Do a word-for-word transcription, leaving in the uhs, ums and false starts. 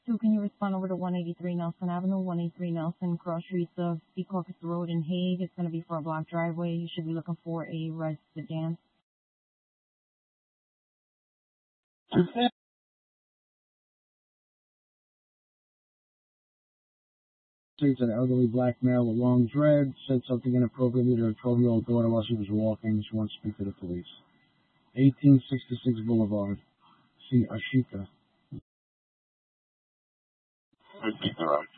two, can you respond over to one eighty-three Nelson Avenue, one eighty-three Nelson, cross streets of Secaucus Road in Hague. It's going to be for a block driveway. You should be looking for a red sedan. States an elderly black male with long dread said something inappropriately to her twelve-year-old daughter while she was walking. She wants to speak to the police. eighteen sixty-six Boulevard. See Ashika. Garage.